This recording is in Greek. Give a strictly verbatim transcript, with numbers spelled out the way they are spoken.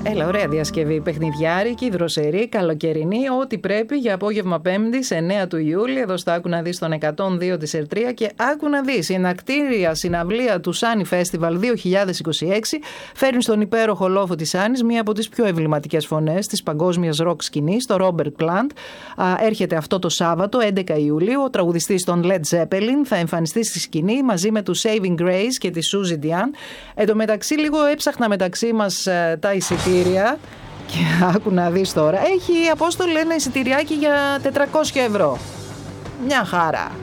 Έλα, ωραία διασκευή. Παιχνιδιάρικη, δροσερή, καλοκαιρινή, ό,τι πρέπει για απόγευμα Πέμπτης, εννέα του Ιούλη. Εδώ στο Άκου να δεις τον εκατόν δύο της Ερτρία. Και άκου να δεις, η ενακτήρια συναυλία του Sunny Festival δύο χιλιάδες είκοσι έξι φέρνει στον υπέροχο λόφο της Άννης μία από τις πιο εμβληματικές φωνές της παγκόσμιας ροκ σκηνής, το Robert Plant. Έρχεται αυτό το Σάββατο, έντεκα Ιουλίου. Ο τραγουδιστής των Led Zeppelin θα εμφανιστεί στη σκηνή μαζί με του Saving Grace και τη Suzy Diane. Εν τω μεταξύ, λίγο έψαχνα μεταξύ μας τα εισιτήρια. Και άκου να δεις τώρα, έχει, Απόστολη, ένα εισιτηριάκι για τετρακόσια ευρώ. Μια χαρά.